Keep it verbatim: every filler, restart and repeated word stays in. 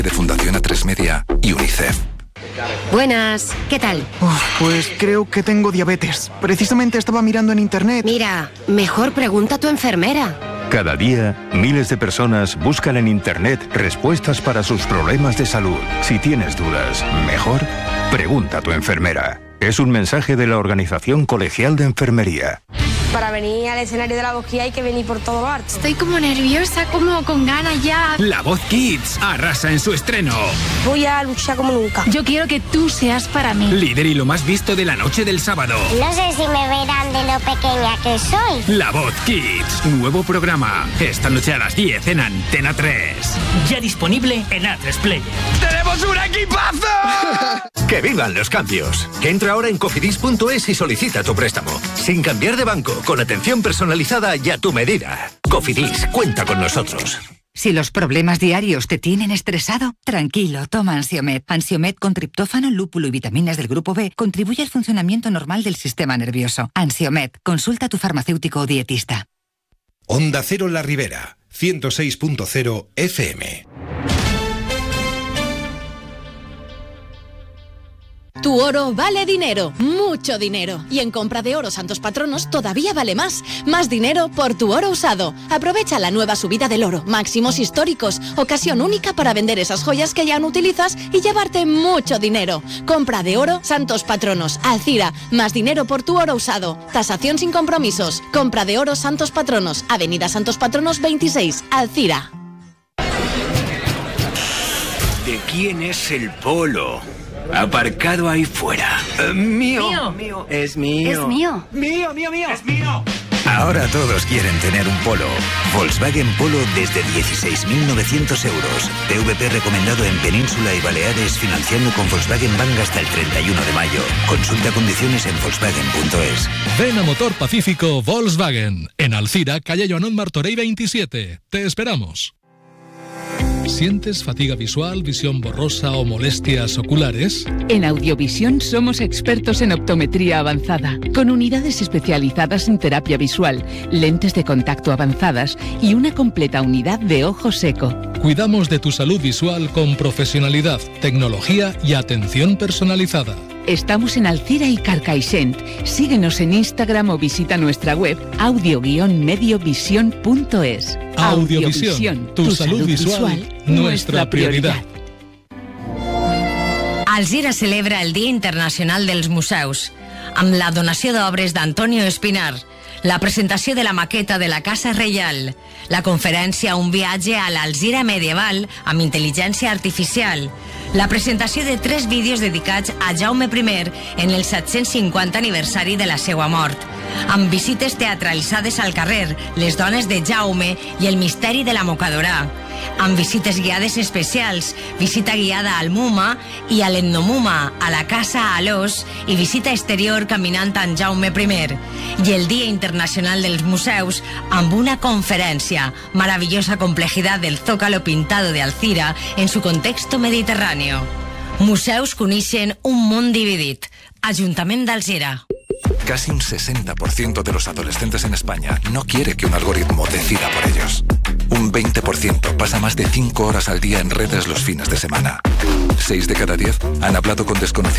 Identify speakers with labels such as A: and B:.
A: de Fundación A tres Media y UNICEF.
B: Buenas, ¿qué tal?
C: Uf, pues creo que tengo diabetes. Precisamente estaba mirando en internet.
B: Mira, mejor pregunta a tu enfermera.
D: Cada día, miles de personas buscan en internet respuestas para sus problemas de salud. Si tienes dudas, mejor pregunta a tu enfermera. Es un mensaje de la Organización Colegial de Enfermería.
E: Para venir al escenario de La Voz Kids hay que venir por todo lo alto.
F: Estoy como nerviosa, como con ganas ya.
G: La Voz Kids arrasa en su estreno.
E: Voy a luchar como nunca.
F: Yo quiero que tú seas para mí.
G: Líder y lo más visto de la noche del sábado.
H: No sé si me verán de lo pequeña que soy.
G: La Voz Kids, nuevo programa. Esta noche a las diez en Antena tres.
I: Ya disponible en A tres Player.
G: ¡Tenemos un equipazo!
J: ¡Que vivan los cambios! Que entra ahora en cofidis punto es y solicita tu préstamo. Sin cambiar de banco, con atención personalizada y a tu medida. Cofidis, cuenta con nosotros.
K: Si los problemas diarios te tienen estresado, tranquilo, toma Ansiomed. Ansiomed con triptófano, lúpulo y vitaminas del grupo B contribuye al funcionamiento normal del sistema nervioso. Ansiomed, consulta a tu farmacéutico o dietista.
L: Onda Cero La Ribera, ciento seis punto cero F M.
M: Tu oro vale dinero, mucho dinero. Y en compra de oro Santos Patronos todavía vale más. Más dinero por tu oro usado. Aprovecha la nueva subida del oro, máximos históricos, ocasión única para vender esas joyas que ya no utilizas y llevarte mucho dinero. Compra de oro Santos Patronos, Alcira, más dinero por tu oro usado. Tasación sin compromisos. Compra de oro Santos Patronos, Avenida Santos Patronos veintiséis, Alcira.
G: ¿De quién es el polo? Aparcado ahí fuera. Uh, mío.
F: Mío.
G: Mío. Es mío.
F: Es mío.
G: Mío, mío, mío. Es mío.
N: Ahora todos quieren tener un Polo. Volkswagen Polo desde dieciséis mil novecientos euros. P V P recomendado en Península y Baleares, financiando con Volkswagen Bank hasta el treinta y uno de mayo. Consulta condiciones en volkswagen punto es.
O: Ven a Motor Pacífico Volkswagen. En Alcira, calle Joanot Martorell veintisiete. Te esperamos. ¿Sientes fatiga visual, visión borrosa o molestias oculares?
P: En Audiovisión somos expertos en optometría avanzada, con unidades especializadas en terapia visual, lentes de contacto avanzadas y una completa unidad de ojo seco.
O: Cuidamos de tu salud visual con profesionalidad, tecnología y atención personalizada.
P: Estamos en Alcira y Carcaixent. Síguenos en Instagram o visita nuestra web audio guion mediovisión punto es.
O: Audiovisión, tu, tu salud, salud visual, visual, nuestra prioridad.
Q: Alzira celebra el Dia Internacional dels Museus, amb la donació d'obres d'Antonio Espinar, la presentació de la maqueta de la Casa Reial, la conferència Un viatge a l'Alzira medieval amb intel·ligència artificial, la presentació de tres vídeos dedicats a Jaume primer en el set-cents cinquanta aniversari de la seva mort, amb visites teatralitzades al carrer, les dones de Jaume i el misteri de la mocadora, amb visites guiades especials, visita guiada al MUMA i a l'Etnomuma, a la Casa Alós i visita exterior caminant amb Jaume primer, i el Dia Internacional dels Museus amb una conferència, maravillosa complejidad del Zócalo pintado de Alcira en su contexto mediterráneo. Museus que unixen un món dividit. Ajuntament d'Alzira.
A: Casi un sesenta por ciento de los adolescentes en España no quiere que un algoritmo decida por ellos. Un veinte por ciento pasa más de cinco horas al día en redes los fines de semana. seis de cada diez han hablado con desconocidos